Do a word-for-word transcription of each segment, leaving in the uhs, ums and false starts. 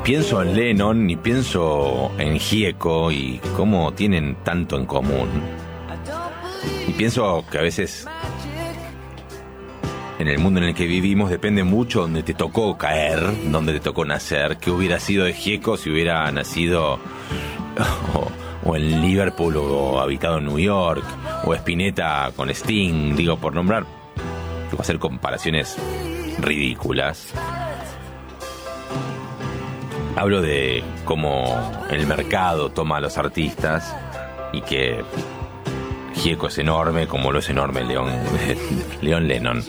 pienso en Lennon y pienso en Gieco y cómo tienen tanto en común. Y pienso que a veces en el mundo en el que vivimos depende mucho donde te tocó caer, donde te tocó nacer, qué hubiera sido de Gieco si hubiera nacido o, o en Liverpool o habitado en New York, o Spinetta con Sting, digo, por nombrar, tengo que hacer comparaciones ridículas. Hablo de cómo el mercado toma a los artistas y que Gieco es enorme como lo es enorme León, León Lennon.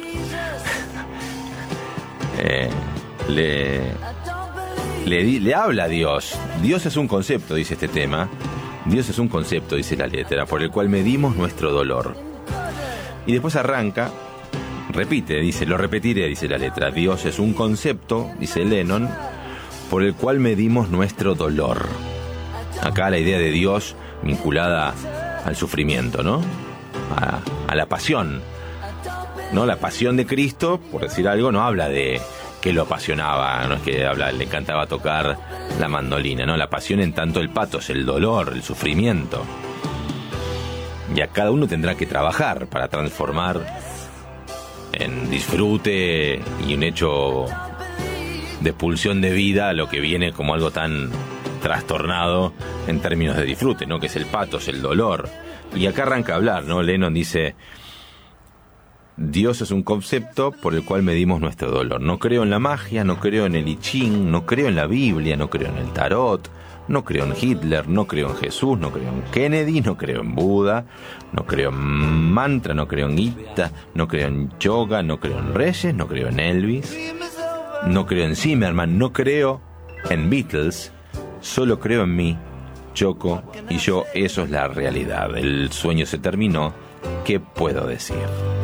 eh, le, le, le habla a Dios. Dios es un concepto, dice este tema. Dios es un concepto, dice la letra, por el cual medimos nuestro dolor. Y después arranca, repite, dice, lo repetiré, dice la letra. Dios es un concepto, dice Lennon, por el cual medimos nuestro dolor. Acá la idea de Dios vinculada al sufrimiento, ¿no? A, a la pasión, ¿no? La pasión de Cristo, por decir algo, no habla de que lo apasionaba, no es que habla, le encantaba tocar la mandolina, ¿no? La pasión en tanto el patos, el dolor, el sufrimiento. Y a cada uno tendrá que trabajar para transformar en disfrute y un hecho de pulsión de vida lo que viene como algo tan trastornado en términos de disfrute, ¿no? Que es el patos, el dolor. Y acá arranca a hablar, ¿no? Lennon dice: Dios es un concepto por el cual medimos nuestro dolor. No creo en la magia, no creo en el I Ching, no creo en la Biblia, no creo en el tarot, no creo en Hitler, no creo en Jesús, no creo en Kennedy, no creo en Buda, no creo en mantra, no creo en Gita, no creo en yoga, no creo en reyes, no creo en Elvis, no creo en Zimmerman, no creo en Beatles, solo creo en mí, Yoko y yo. Eso es la realidad. El sueño se terminó. ¿Qué puedo decir?